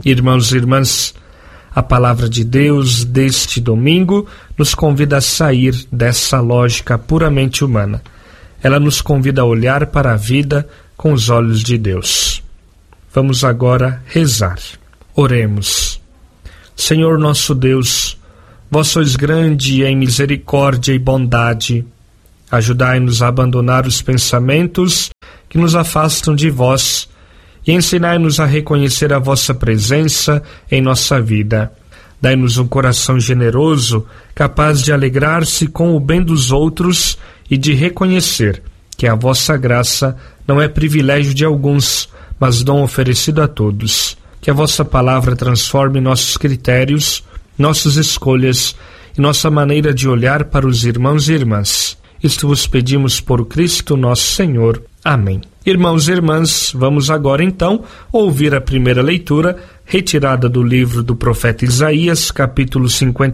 Irmãos e irmãs, a palavra de Deus deste domingo nos convida a sair dessa lógica puramente humana. Ela nos convida a olhar para a vida com os olhos de Deus. Vamos agora rezar. Oremos. Senhor nosso Deus, vós sois grande em misericórdia e bondade. Ajudai-nos a abandonar os pensamentos que nos afastam de vós e ensinai-nos a reconhecer a vossa presença em nossa vida. Dai-nos um coração generoso, capaz de alegrar-se com o bem dos outros e de reconhecer que a vossa graça não é privilégio de alguns, mas dom oferecido a todos. Que a vossa palavra transforme nossos critérios, nossas escolhas e nossa maneira de olhar para os irmãos e irmãs. Isto vos pedimos por Cristo nosso Senhor. Amém. Irmãos e irmãs, vamos agora então ouvir a primeira leitura, retirada do livro do profeta Isaías, capítulo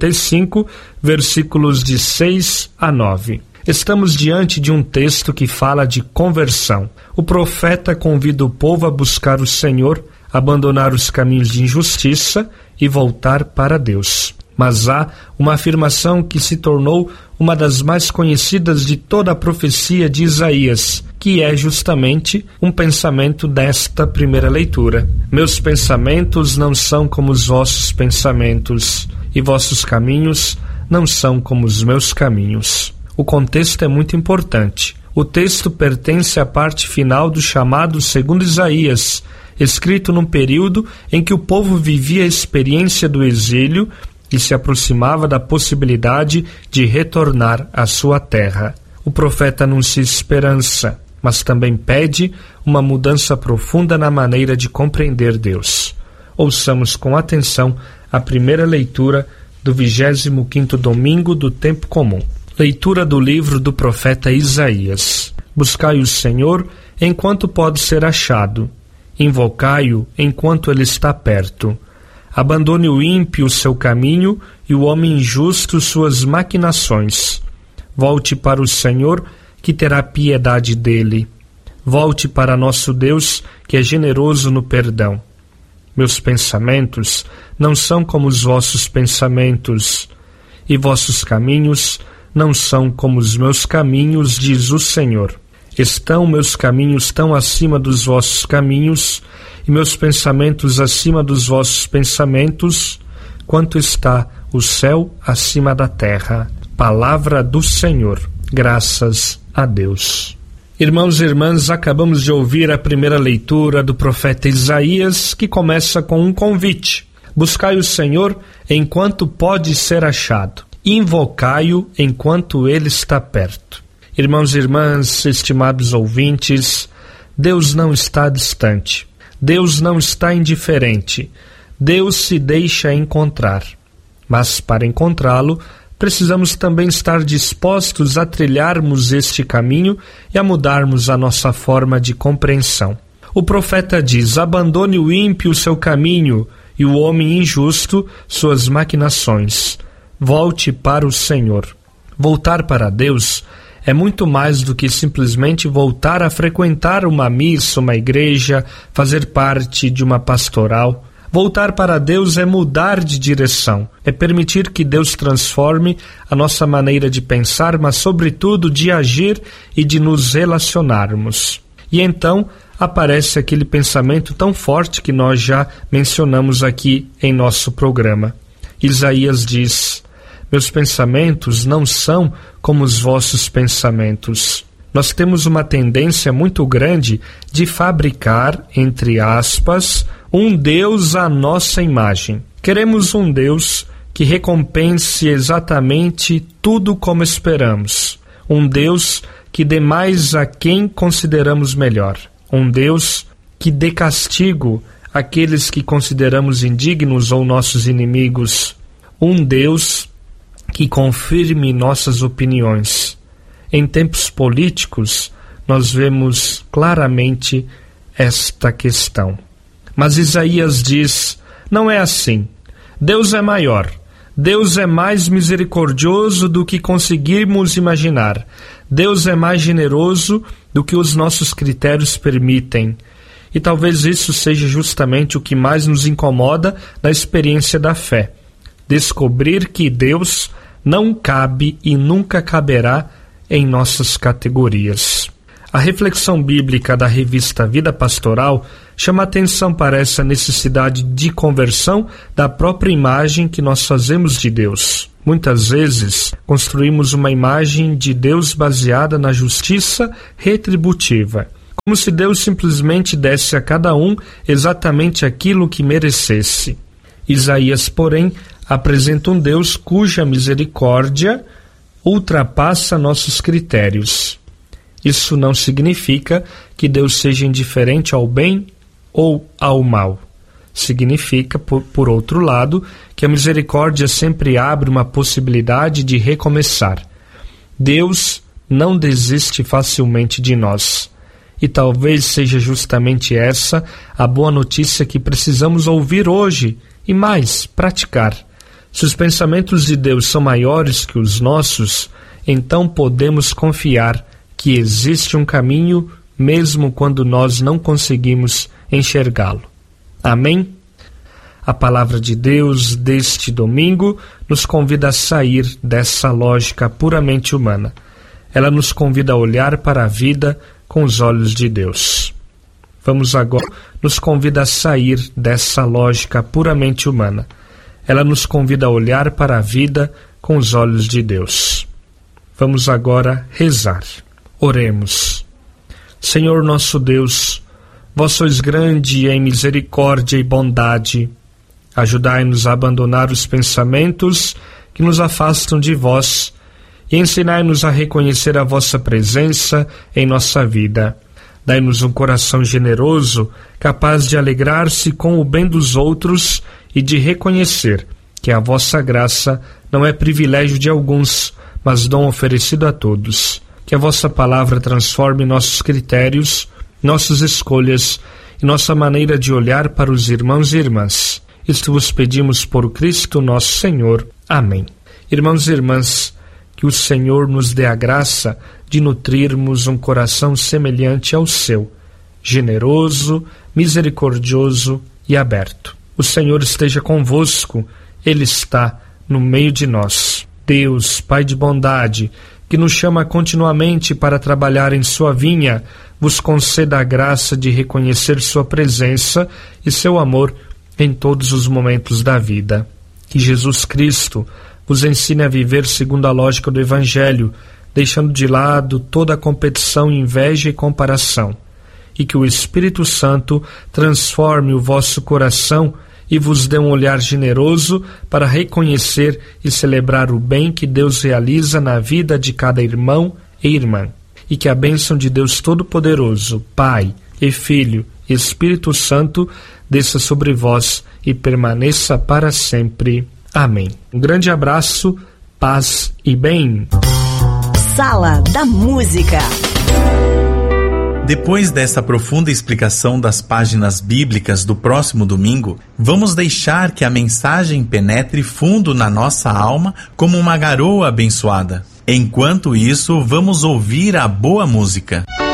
55, versículos de 6 a 9. Estamos diante de um texto que fala de conversão. O profeta convida o povo a buscar o Senhor, abandonar os caminhos de injustiça e voltar para Deus. Mas há uma afirmação que se tornou uma das mais conhecidas de toda a profecia de Isaías, que é justamente um pensamento desta primeira leitura. Meus pensamentos não são como os vossos pensamentos, e vossos caminhos não são como os meus caminhos. O contexto é muito importante. O texto pertence à parte final do chamado segundo Isaías, escrito num período em que o povo vivia a experiência do exílio e se aproximava da possibilidade de retornar à sua terra. O profeta anuncia esperança, mas também pede uma mudança profunda na maneira de compreender Deus. Ouçamos com atenção a primeira leitura do 25º domingo do tempo comum. Leitura do livro do profeta Isaías. Buscai o Senhor enquanto pode ser achado. Invocai-o enquanto ele está perto. Abandone o ímpio o seu caminho e o homem injusto suas maquinações. Volte para o Senhor, que terá piedade dele. Volte para nosso Deus, que é generoso no perdão. Meus pensamentos não são como os vossos pensamentos, e vossos caminhos não são como os meus caminhos, diz o Senhor. Estão meus caminhos tão acima dos vossos caminhos, e meus pensamentos acima dos vossos pensamentos, quanto está o céu acima da terra. Palavra do Senhor. Graças a Deus. Irmãos e irmãs, acabamos de ouvir a primeira leitura do profeta Isaías, que começa com um convite. Buscai o Senhor enquanto pode ser achado. Invocai-o enquanto ele está perto. Irmãos e irmãs, estimados ouvintes, Deus não está distante. Deus não está indiferente. Deus se deixa encontrar. Mas para encontrá-lo, precisamos também estar dispostos a trilharmos este caminho e a mudarmos a nossa forma de compreensão. O profeta diz: abandone o ímpio o seu caminho e o homem injusto suas maquinações. Volte para o Senhor. Voltar para Deus é muito mais do que simplesmente voltar a frequentar uma missa, uma igreja, fazer parte de uma pastoral. Voltar para Deus é mudar de direção, é permitir que Deus transforme a nossa maneira de pensar, mas sobretudo de agir e de nos relacionarmos. E então aparece aquele pensamento tão forte que nós já mencionamos aqui em nosso programa. Isaías diz: meus pensamentos não são como os vossos pensamentos. Nós temos uma tendência muito grande de fabricar, entre aspas, um Deus à nossa imagem. Queremos um Deus que recompense exatamente tudo como esperamos. Um Deus que dê mais a quem consideramos melhor. Um Deus que dê castigo àqueles que consideramos indignos ou nossos inimigos. Um Deus que confirme nossas opiniões. Em tempos políticos, nós vemos claramente esta questão. Mas Isaías diz: não é assim. Deus é maior. Deus é mais misericordioso do que conseguimos imaginar. Deus é mais generoso do que os nossos critérios permitem. E talvez isso seja justamente o que mais nos incomoda na experiência da fé. Descobrir que Deus não cabe e nunca caberá em nossas categorias. A reflexão bíblica da revista Vida Pastoral chama atenção para essa necessidade de conversão da própria imagem que nós fazemos de Deus. Muitas vezes, construímos uma imagem de Deus baseada na justiça retributiva, como se Deus simplesmente desse a cada um exatamente aquilo que merecesse. Isaías, porém, apresenta um Deus cuja misericórdia ultrapassa nossos critérios. Isso não significa que Deus seja indiferente ao bem ou ao mal. Significa, por outro lado, que a misericórdia sempre abre uma possibilidade de recomeçar. Deus não desiste facilmente de nós. E talvez seja justamente essa a boa notícia que precisamos ouvir hoje e mais, praticar. Se os pensamentos de Deus são maiores que os nossos, então podemos confiar que existe um caminho mesmo quando nós não conseguimos enxergá-lo. Amém? A palavra de Deus deste domingo nos convida a sair dessa lógica puramente humana. Ela nos convida a olhar para a vida com os olhos de Deus. Vamos agora, nos convida a sair dessa lógica puramente humana. Ela nos convida a olhar para a vida com os olhos de Deus. Vamos agora rezar. Oremos. Senhor nosso Deus, vós sois grande em misericórdia e bondade. Ajudai-nos a abandonar os pensamentos que nos afastam de vós e ensinai-nos a reconhecer a vossa presença em nossa vida. Dai-nos um coração generoso, capaz de alegrar-se com o bem dos outros e de reconhecer que a vossa graça não é privilégio de alguns, mas dom oferecido a todos. Que a vossa palavra transforme nossos critérios, nossas escolhas e nossa maneira de olhar para os irmãos e irmãs. Isto vos pedimos por Cristo nosso Senhor. Amém. Irmãos e irmãs, que o Senhor nos dê a graça de nutrirmos um coração semelhante ao seu, generoso, misericordioso e aberto. O Senhor esteja convosco, Ele está no meio de nós. Deus, Pai de bondade, que nos chama continuamente para trabalhar em sua vinha, vos conceda a graça de reconhecer sua presença e seu amor em todos os momentos da vida. Que Jesus Cristo vos ensine a viver segundo a lógica do Evangelho, deixando de lado toda a competição, inveja e comparação. E que o Espírito Santo transforme o vosso coração e vos dê um olhar generoso para reconhecer e celebrar o bem que Deus realiza na vida de cada irmão e irmã. E que a bênção de Deus Todo-Poderoso, Pai e Filho e Espírito Santo, desça sobre vós e permaneça para sempre. Amém. Um grande abraço, paz e bem. Sala da Música. Depois dessa profunda explicação das páginas bíblicas do próximo domingo, vamos deixar que a mensagem penetre fundo na nossa alma como uma garoa abençoada. Enquanto isso, vamos ouvir a boa música.